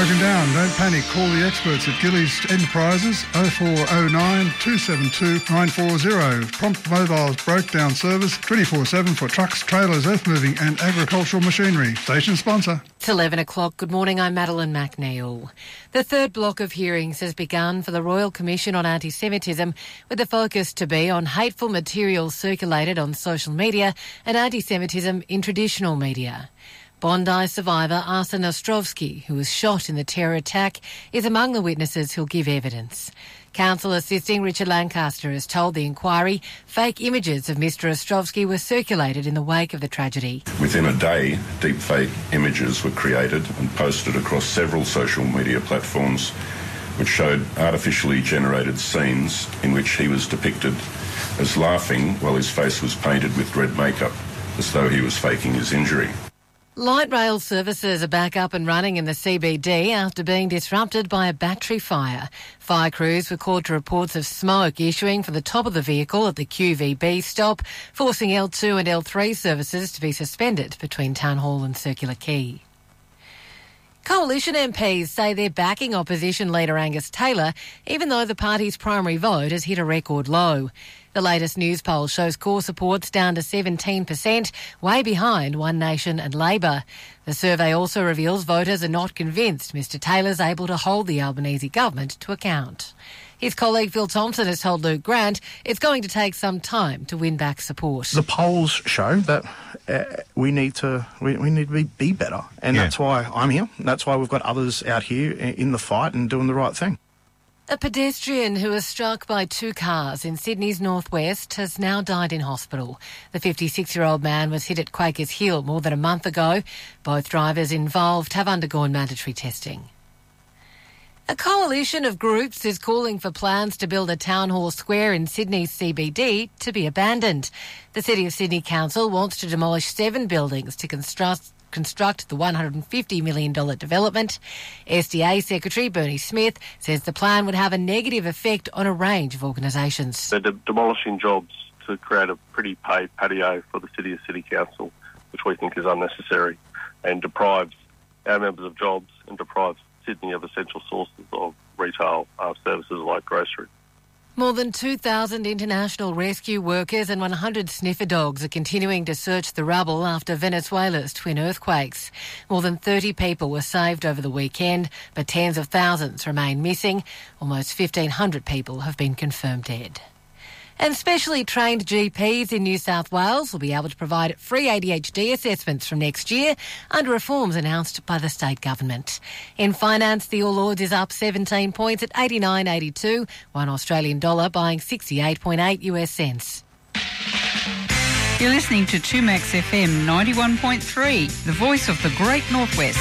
Broken down, don't panic. Call the experts at Gillies Enterprises 0409 272 940. Prompt Mobile's broke down service 24/7 for trucks, trailers, earth moving and agricultural machinery. Station sponsor. It's 11 o'clock. Good morning, I'm Madeline McNeil. The third block of hearings has begun for the Royal Commission on Anti-Semitism, with the focus to be on hateful material circulated on social media and anti-Semitism in traditional media. Bondi survivor Arsen Ostrovsky, who was shot in the terror attack, is among the witnesses who'll give evidence. Counsel assisting Richard Lancaster has told the inquiry fake images of Mr Ostrovsky were circulated in the wake of the tragedy. Within a day, deepfake images were created and posted across several social media platforms which showed artificially generated scenes in which he was depicted as laughing while his face was painted with red makeup, as though he was faking his injury. Light rail services are back up and running in the CBD after being disrupted by a battery fire. Fire crews were called to reports of smoke issuing from the top of the vehicle at the QVB stop, forcing L2 and L3 services to be suspended between Town Hall and Circular Quay. Coalition MPs say they're backing opposition leader Angus Taylor, even though the party's primary vote has hit a record low. The latest news poll shows core support's down to 17%, way behind One Nation and Labor. The survey also reveals voters are not convinced Mr Taylor's able to hold the Albanese government to account. His colleague Phil Thompson has told Luke Grant it's going to take some time to win back support. The polls show that we need to be better, and that's why I'm here. That's why we've got others out here in the fight and doing the right thing. A pedestrian who was struck by two cars in Sydney's northwest has now died in hospital. The 56-year-old man was hit at Quakers Hill more than a month ago. Both drivers involved have undergone mandatory testing. A coalition of groups is calling for plans to build a town hall square in Sydney's CBD to be abandoned. The City of Sydney Council wants to demolish 7 buildings to construct the $150 million development. SDA Secretary Bernie Smith says the plan would have a negative effect on a range of organisations. They're demolishing jobs to create a pretty paid patio for the City of Sydney Council, which we think is unnecessary and deprives our members of jobs and deprives Sydney of essential sources of retail services like grocery. More than 2,000 international rescue workers and 100 sniffer dogs are continuing to search the rubble after Venezuela's twin earthquakes. More than 30 people were saved over the weekend, but tens of thousands remain missing. Almost 1,500 people have been confirmed dead. And specially trained GPs in New South Wales will be able to provide free ADHD assessments from next year under reforms announced by the state government. In finance, the All Ords is up 17 points at 89.82, one Australian dollar buying 68.8 US cents. You're listening to 2Max FM 91.3, the voice of the Great Northwest.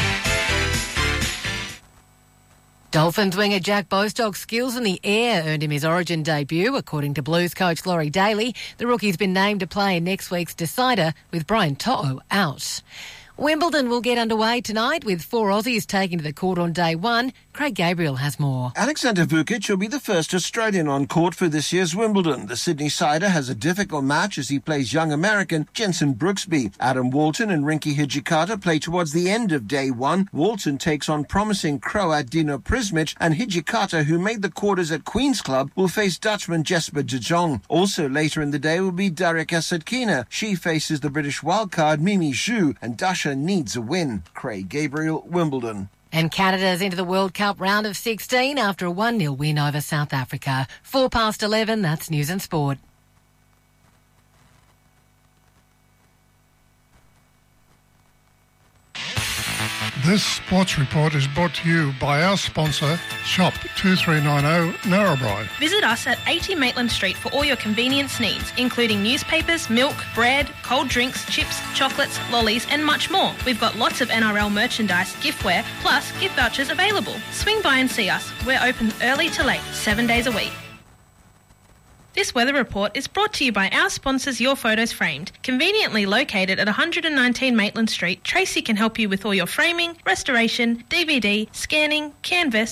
Dolphins winger Jack Bostock's skills in the air earned him his Origin debut, according to Blues coach Laurie Daly. The rookie's been named to play in next week's decider with Brian To'o out. Wimbledon will get underway tonight with 4 Aussies taking to the court on day 1. Craig Gabriel has more. Alexander Vukic will be the first Australian on court for this year's Wimbledon. The Sydney sider has a difficult match as he plays young American Jensen Brooksby. Adam Walton and Rinky Hijikata play towards the end of day 1. Walton takes on promising Croat Dino Prismic, and Hijikata, who made the quarters at Queen's Club, will face Dutchman Jesper de Jong. Also later in the day will be Darika Sadkina. She faces the British wildcard Mimi Zhu, and Dasha needs a win. Craig Gabriel, Wimbledon. And Canada's into the World Cup round of 16 after a 1-0 win over South Africa. 11:04, that's News and Sport. This sports report is brought to you by our sponsor, Shop 2390 Narrabri. Visit us at 80 Maitland Street for all your convenience needs, including newspapers, milk, bread, cold drinks, chips, chocolates, lollies and much more. We've got lots of NRL merchandise, giftware, plus gift vouchers available. Swing by and see us. We're open early to late, 7 days a week. This weather report is brought to you by our sponsors Your Photos Framed. Conveniently located at 119 Maitland Street, Tracy can help you with all your framing, restoration, DVD, scanning, canvas,